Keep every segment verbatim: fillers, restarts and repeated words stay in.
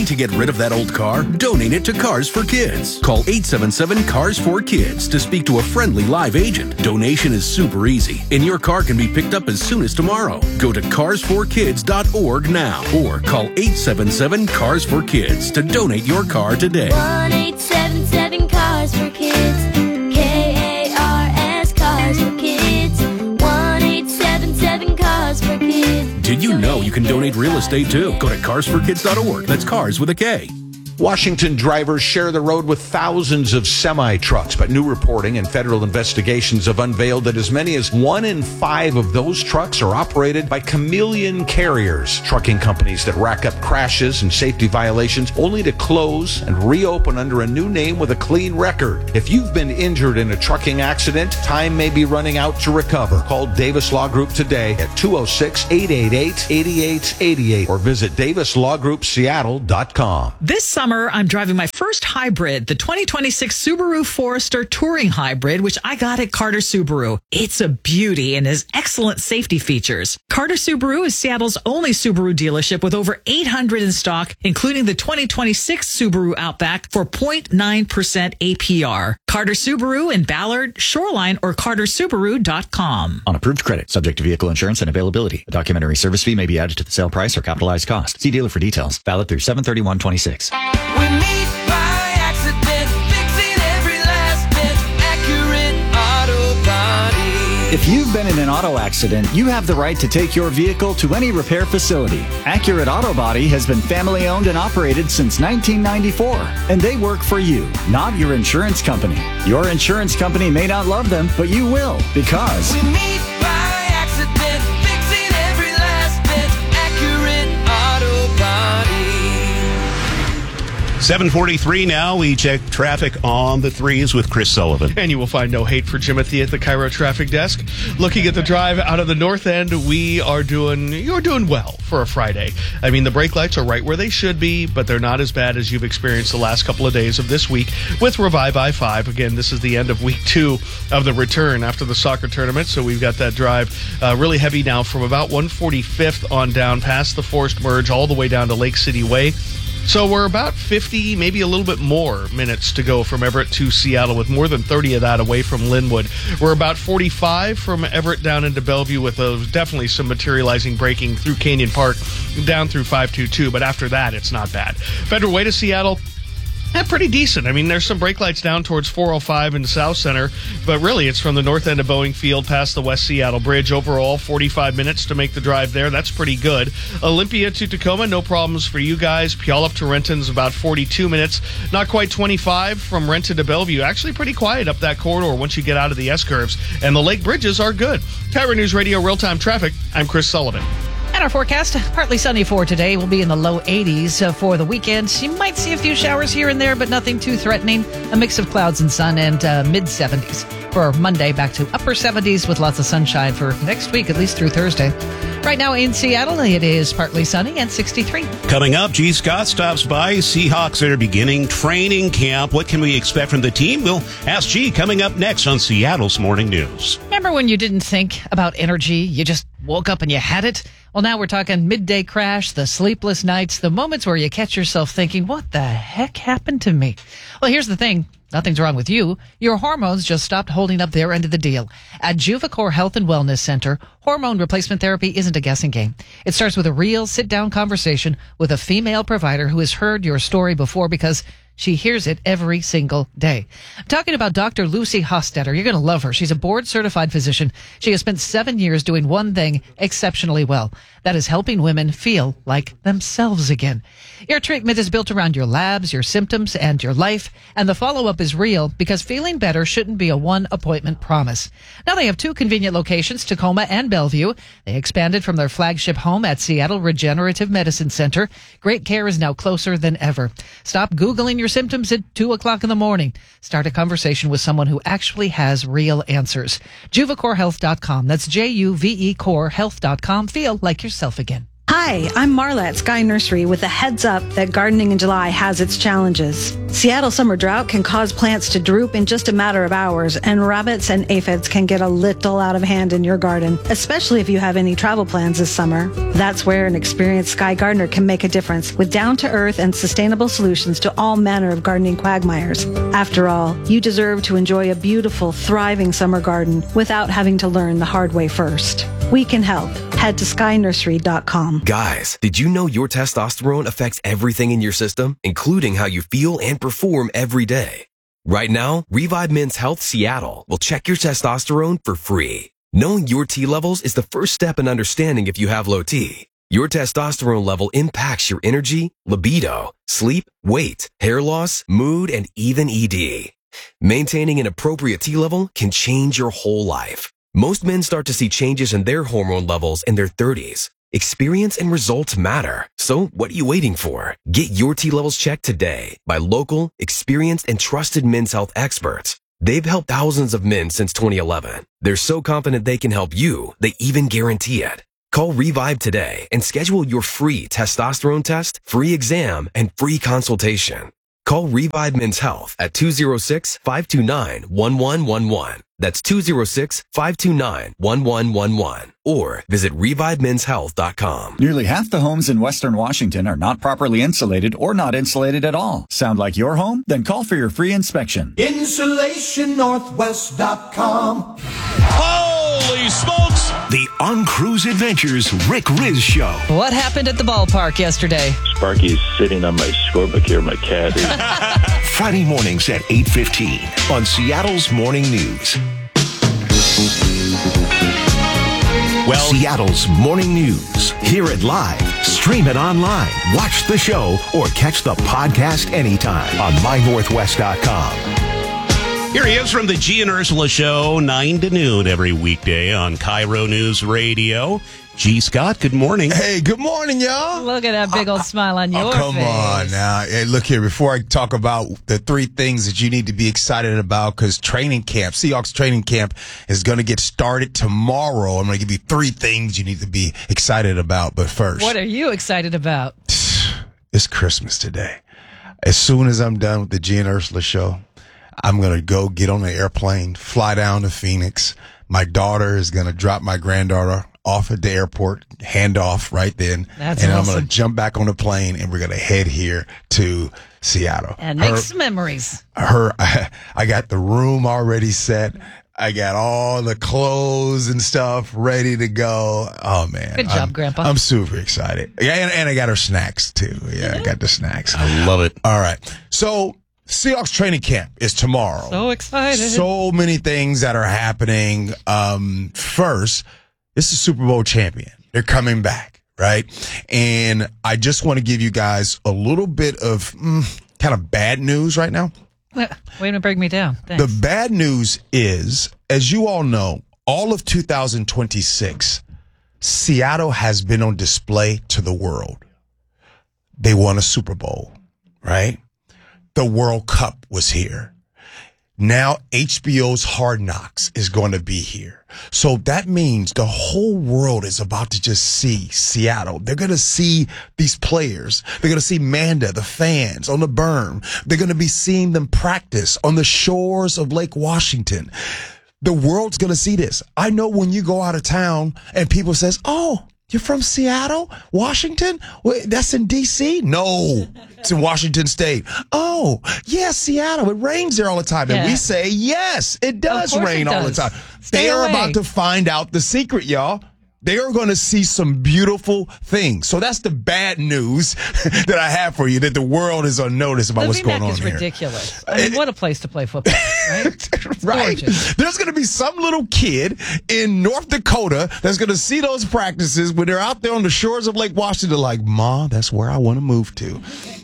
Need to get rid of that old car? Donate it to Cars for Kids. Call eight seven seven, C A R S four Kids to speak to a friendly live agent. Donation is super easy, and your car can be picked up as soon as tomorrow. Go to cars for kids dot org now or call eight seven seven, C A R S four Kids to donate your car today. one eight seven seven, Cars for Kids. K A R S, Cars for Kids. one eight seven seven, Cars for Kids. Did you know you can donate real estate too? Go to cars for kids dot org. That's cars with a K. Washington drivers share the road with thousands of semi-trucks, but new reporting and federal investigations have unveiled that as many as one in five of those trucks are operated by chameleon carriers, trucking companies that rack up crashes and safety violations only to close and reopen under a new name with a clean record. If you've been injured in a trucking accident, time may be running out to recover. Call Davis Law Group today at two oh six, eight eight eight, eight eight eight eight or visit davis law group seattle dot com. This summer, I'm driving my first hybrid, the twenty twenty-six Subaru Forester Touring Hybrid, which I got at Carter Subaru. It's a beauty and has excellent safety features. Carter Subaru is Seattle's only Subaru dealership with over eight hundred in stock, including the twenty twenty-six Subaru Outback for zero point nine percent A P R. Carter Subaru in Ballard, Shoreline, or carter subaru dot com. On approved credit, subject to vehicle insurance and availability. A documentary service fee may be added to the sale price or capitalized cost. See dealer for details. Valid through seven thirty-one twenty-six. We meet by accident, fixing every last bit. Accurate Auto Body. If you've been in an auto accident, you have the right to take your vehicle to any repair facility. Accurate Auto Body has been family owned and operated since nineteen ninety-four, and they work for you, not your insurance company. Your insurance company may not love them, but you will, because We meet by accident, fixing every last bit. Accurate Auto Body. seven forty-three now. We check traffic on the threes with Chris Sullivan. And you will find no hate for Jimothy at the Cairo traffic desk. Looking at the drive out of the north end, we are doing, you're doing well for a Friday. I mean, the brake lights are right where they should be, but they're not as bad as you've experienced the last couple of days of this week with Revive I five. Again, this is the end of week two of the return after the soccer tournament, so we've got that drive uh, really heavy now from about one forty-fifth on down past the Forced Merge all the way down to Lake City Way. So we're about fifty, maybe a little bit more minutes to go from Everett to Seattle, with more than thirty of that away from Linwood. We're about forty-five from Everett down into Bellevue, with uh, definitely some materializing braking through Canyon Park down through five twenty-two. But after that, it's not bad. Federal Way to Seattle, yeah, pretty decent. I mean, there's some brake lights down towards four oh five into South Center, but really it's from the north end of Boeing Field past the West Seattle Bridge. Overall, forty-five minutes to make the drive there. That's pretty good. Olympia to Tacoma, no problems for you guys. Puyallup to Renton's about forty-two minutes. Not quite twenty-five from Renton to Bellevue. Actually pretty quiet up that corridor once you get out of the S-curves. And the lake bridges are good. Cairo News Radio Real-Time Traffic, I'm Chris Sullivan. And our forecast, partly sunny for today. We'll be in the low eighties uh, for the weekend. You might see a few showers here and there, but nothing too threatening. A mix of clouds and sun, and uh, mid seventies for Monday, back to upper seventies with lots of sunshine for next week, at least through Thursday. Right now in Seattle, it is partly sunny and sixty-three. Coming up, G. Scott stops by. Seahawks are beginning training camp. What can we expect from the team? We'll ask G coming up next on Seattle's Morning News. Remember when you didn't think about energy? You just woke up and you had it? Well, now we're talking midday crash, the sleepless nights, the moments where you catch yourself thinking, what the heck happened to me? Well, here's the thing. Nothing's wrong with you. Your hormones just stopped holding up their end of the deal. At Juvacor Health and Wellness Center, hormone replacement therapy isn't a guessing game. It starts with a real sit-down conversation with a female provider who has heard your story before, because she hears it every single day. I'm talking about Doctor Lucy Hostetter. You're going to love her. She's a board-certified physician. She has spent seven years doing one thing exceptionally well. That is helping women feel like themselves again. Your treatment is built around your labs, your symptoms, and your life. And the follow-up is real, because feeling better shouldn't be a one-appointment promise. Now they have two convenient locations, Tacoma and Bellevue. They expanded from their flagship home at Seattle Regenerative Medicine Center. Great care is now closer than ever. Stop Googling your symptoms at two o'clock in the morning. Start a conversation with someone who actually has real answers. Juvacor Health dot com. That's J U V E Core Health dot com. Feel like yourself again. Hi, I'm Marla at Sky Nursery with a heads up that gardening in July has its challenges. Seattle summer drought can cause plants to droop in just a matter of hours, and rabbits and aphids can get a little out of hand in your garden, especially if you have any travel plans this summer. That's where an experienced Sky Gardener can make a difference with down-to-earth and sustainable solutions to all manner of gardening quagmires. After all, you deserve to enjoy a beautiful, thriving summer garden without having to learn the hard way first. We can help. Head to sky nursery dot com. Guys, did you know your testosterone affects everything in your system, including how you feel and perform every day? Right now, Revive Men's Health Seattle will check your testosterone for free. Knowing your T levels is the first step in understanding if you have low T. Your testosterone level impacts your energy, libido, sleep, weight, hair loss, mood, and even E D. Maintaining an appropriate T level can change your whole life. Most men start to see changes in their hormone levels in their thirties. Experience and results matter. So what are you waiting for? Get your T levels checked today by local, experienced, and trusted men's health experts. They've helped thousands of men since twenty eleven. They're so confident they can help you, they even guarantee it. Call Revive today and schedule your free testosterone test, free exam, and free consultation. Call Revive Men's Health at two oh six, five two nine, one one one one. That's two oh six, five two nine, one one one one. Or visit revive men's health dot com. Nearly half the homes in Western Washington are not properly insulated or not insulated at all. Sound like your home? Then call for your free inspection. insulation northwest dot com. Holy smokes! The On Cruise Adventures Rick Riz Show. What happened at the ballpark yesterday? Sparky's sitting on my scorebook here, my cat. Friday mornings at eight fifteen on Seattle's Morning News. Well, Seattle's Morning News. Hear it live, stream it online, watch the show, or catch the podcast anytime on my northwest dot com. Here he is from the G and Ursula Show, nine to noon every weekday on Cairo News Radio. G. Scott, good morning. Hey, good morning, y'all. Look at that big old smile on your oh, come face. on now. Hey, look here, before I talk about the three things that you need to be excited about, because training camp, Seahawks training camp is going to get started tomorrow. I'm going to give you three things you need to be excited about. But first, what are you excited about? It's Christmas today. As soon as I'm done with the G and Ursula Show, I'm going to go get on the airplane, fly down to Phoenix. My daughter is going to drop my granddaughter off at the airport, hand off right then. That's and awesome. I'm going to jump back on the plane and we're going to head here to Seattle. And make her, some memories. Her, I, I got the room already set. I got all the clothes and stuff ready to go. Oh, man. Good job, I'm, Grandpa. I'm super excited. Yeah, and, and I got her snacks, too. Yeah, I got the snacks. I love it. All right. So, Seahawks training camp is tomorrow. So excited. So many things that are happening. Um, first, this is Super Bowl champion. They're coming back, right? And I just want to give you guys a little bit of mm, kind of bad news right now. Wait a minute, break me down. Thanks. The bad news is, as you all know, all of two thousand twenty-six, Seattle has been on display to the world. They won a Super Bowl, right? The World Cup was here. Now H B O's Hard Knocks is going to be here. So that means the whole world is about to just see Seattle. They're going to see these players. They're going to see Manda, the fans on the berm. They're going to be seeing them practice on the shores of Lake Washington. The world's going to see this. I know when you go out of town and people says, oh, you're from Seattle, Washington? Wait, that's in D C? No, it's in Washington State. Oh, yeah, Seattle. It rains there all the time. Yeah. And we say, yes, it does Of course rain it all the does. time. Stay They are away. about to find out the secret, y'all. They are going to see some beautiful things. So that's the bad news that I have for you, that the world is on notice about what's going Mac on is here. ridiculous. I mean, what a place to play football, right? It's Right. gorgeous. There's going to be some little kid in North Dakota that's going to see those practices when they're out there on the shores of Lake Washington, like, Ma, that's where I want to move to.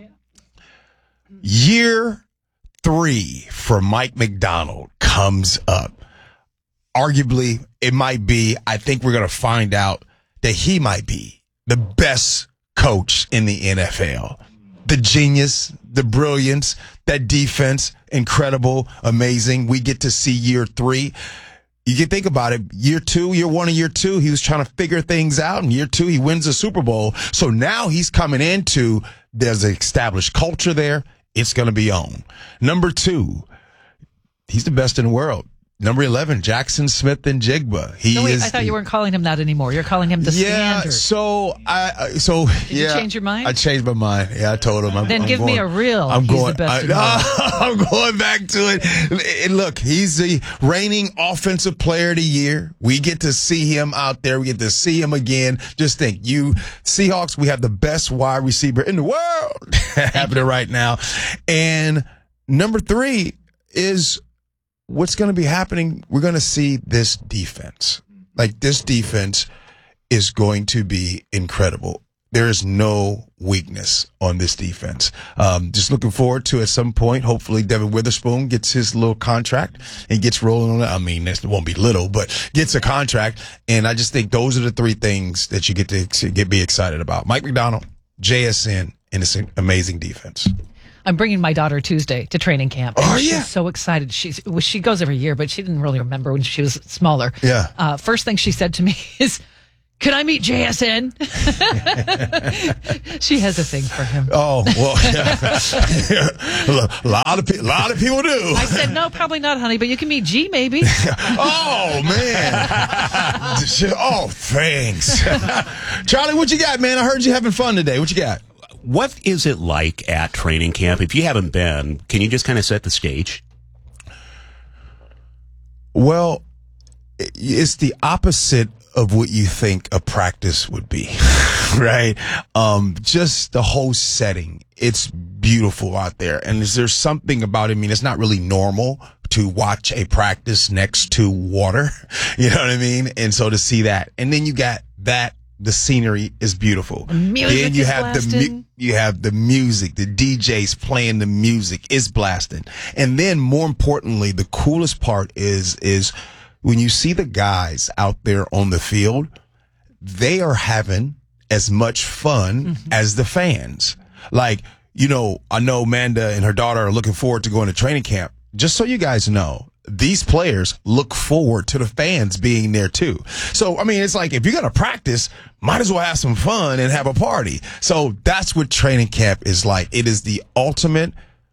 Year three for Mike McDonald comes up. Arguably, it might be, I think we're going to find out that he might be the best coach in the N F L. The genius, the brilliance, that defense, incredible, amazing. We get to see year three. You can think about it. Year two, year one and year two, he was trying to figure things out. And year two, he wins the Super Bowl. So now he's coming into, there's an established culture there. it's going to be on. Number two, he's the best in the world. Number eleven, Jackson Smith and Jigba. He no, wait, is I thought the, you weren't calling him that anymore. You're calling him the yeah, standard. so I, I- so Did yeah. you change your mind? I changed my mind. Yeah, I told him. I'm, Then I'm give going, me a real. I'm he's going. the best in I, the world. I'm going back to it. And look, he's the reigning offensive player of the year. We get to see him out there. We get to see him again. Just think, you Seahawks, we have the best wide receiver in the world happening right now. And number three is what's going to be happening. We're going to see this defense. Like, this defense is going to be incredible. There is no weakness on this defense. Um, just looking forward to, at some point, hopefully Devin Witherspoon gets his little contract and gets rolling on it. I mean, it won't be little, but gets a contract. And I just think those are the three things that you get to get be excited about. Mike McDonald, J S N, and this amazing defense. I'm bringing my daughter Tuesday to training camp. Oh, she's yeah. so excited. She's well, she goes every year, but she didn't really remember when she was smaller. Yeah. Uh, first thing she said to me is, "Can I meet J S N?" She has a thing for him. Oh, well, a lot of pe- a lot of people do. I said, "No, probably not, honey, but you can meet G maybe." Oh, man. Oh, thanks. Charlie, what you got, man? I heard you having fun today. What you got? What is it like at training camp? If you haven't been, can you just kind of set the stage? Well, it's the opposite of what you think a practice would be, right? Um, just the whole setting. It's beautiful out there. And is there something about it? I mean, it's not really normal to watch a practice next to water. You know what I mean? And so to see that, and then you got that, the scenery is beautiful. The music then you is have blasting. the mu- you have the music, the D Js playing the music is blasting. And then more importantly, the coolest part is is when you see the guys out there on the field, they are having as much fun mm-hmm. as the fans. Like, you know, I know Amanda and her daughter are looking forward to going to training camp. Just so you guys know, these players look forward to the fans being there too. So, I mean, it's like, if you're going to practice, might as well have some fun and have a party. So that's what training camp is like. It is the ultimate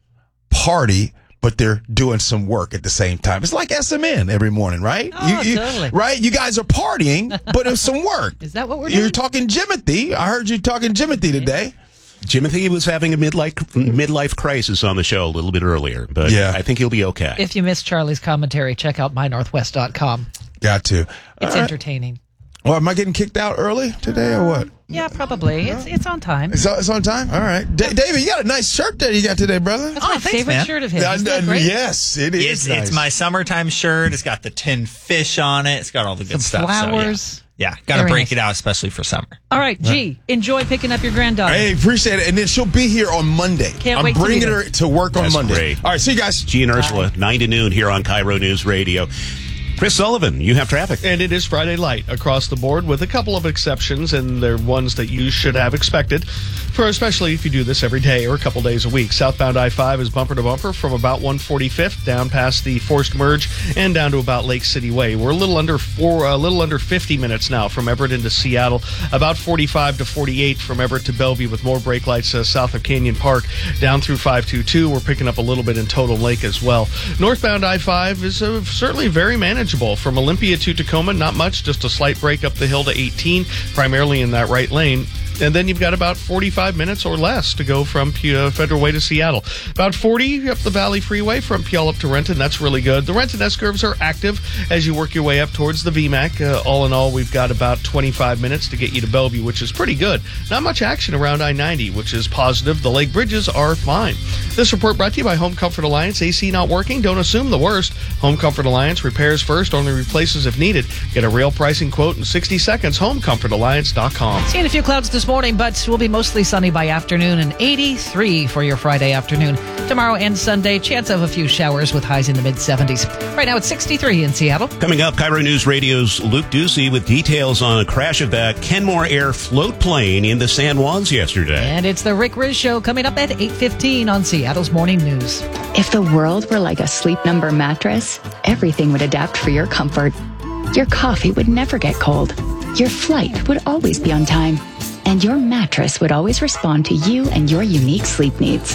party, but they're doing some work at the same time. It's like S M N every morning, right? Oh, you, you, totally. Right? You guys are partying, but it's some work. Is that what we're doing? You're talking Jimothy. I heard you talking Jimothy today. Jimothy was having a midlife midlife crisis on the show a little bit earlier, but Yeah. I think he'll be okay. If you missed Charlie's commentary, check out my northwest dot com. Got to. It's All right. entertaining. Well, am I getting kicked out early today or what? Yeah, probably. It's it's on time. It's, it's on time? All right. Da- David, you got a nice shirt that you got today, brother. That's my Oh, thanks, favorite man. shirt of his. Uh, Isn't that uh, great? yes, it is. It's, nice. it's my summertime shirt. It's got the tin fish on it. It's got all the good Some stuff. So, flowers. yeah, yeah. got to Very break nice. it out, especially for summer. All right, G, enjoy picking up your granddaughter. Hey, appreciate it. And then she'll be here on Monday. Can't I'm wait to meet bringing her. her to work on That's Monday. great. All right, see you guys. G and Ursula, nine to noon here on Cairo News Radio. Chris Sullivan, you have traffic. And it is Friday light across the board with a couple of exceptions, and they're ones that you should have expected, for especially if you do this every day or a couple days a week. Southbound I five is bumper to bumper from about one forty-fifth down past the forced merge and down to about Lake City Way. We're a little under four, a little under fifty minutes now from Everett into Seattle, about forty-five to forty-eight from Everett to Bellevue with more brake lights uh, south of Canyon Park down through five twenty-two. We're picking up a little bit in Totem Lake as well. Northbound I five is uh, certainly very manageable. From Olympia to Tacoma, not much, just a slight break up the hill to eighteen, primarily in that right lane. And then you've got about forty-five minutes or less to go from uh, Federal Way to Seattle. About forty up the Valley Freeway from Puyallup up to Renton. That's really good. The Renton S-curves are active as you work your way up towards the V MAC. Uh, all in all, we've got about twenty-five minutes to get you to Bellevue, which is pretty good. Not much action around I ninety, which is positive. The lake bridges are fine. This report brought to you by Home Comfort Alliance. A C not working? Don't assume the worst. Home Comfort Alliance repairs first, only replaces if needed. Get a real pricing quote in sixty seconds. home comfort alliance dot com. Seeing a few clouds this morning, but we'll be mostly sunny by afternoon and eighty-three for your Friday afternoon. Tomorrow and Sunday, chance of a few showers with highs in the mid seventies. Right now it's sixty-three in Seattle. Coming up, Cairo News Radio's Luke Ducey with details on a crash of that Kenmore Air float plane in the San Juans yesterday. And it's the Rick Riz Show coming up at eight fifteen on Seattle's Morning News. If the world were like a Sleep Number mattress, everything would adapt for your comfort. Your coffee would never get cold. Your flight would always be on time. And your mattress would always respond to you and your unique sleep needs.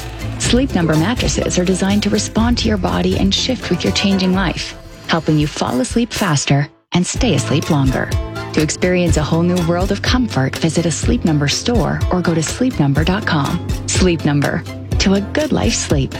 Sleep Number mattresses are designed to respond to your body and shift with your changing life, helping you fall asleep faster and stay asleep longer. To experience a whole new world of comfort, visit a Sleep Number store or go to sleep number dot com. Sleep Number. To a good life sleep.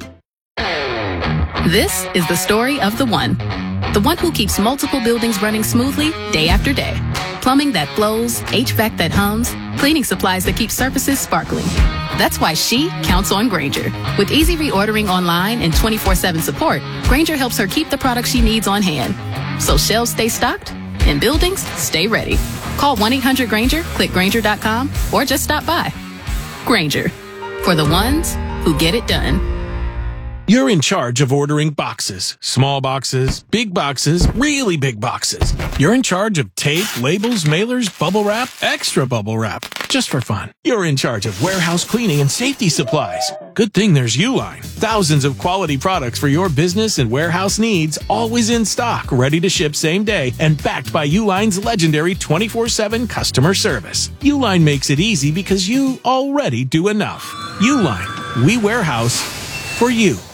This is the story of the one. The one who keeps multiple buildings running smoothly day after day. Plumbing that flows, H V A C that hums, cleaning supplies that keep surfaces sparkling. That's why she counts on Grainger. With easy reordering online and twenty-four seven support, Grainger helps her keep the products she needs on hand. So shelves stay stocked and buildings stay ready. Call one eight hundred Grainger, click Grainger dot com, or just stop by. Grainger. For the ones who get it done. You're in charge of ordering boxes. Small boxes, big boxes, really big boxes. You're in charge of tape, labels, mailers, bubble wrap, extra bubble wrap. Just for fun. You're in charge of warehouse cleaning and safety supplies. Good thing there's Uline. Thousands of quality products for your business and warehouse needs, always in stock, ready to ship same day, and backed by Uline's legendary twenty-four seven customer service. Uline makes it easy because you already do enough. Uline. We warehouse for you.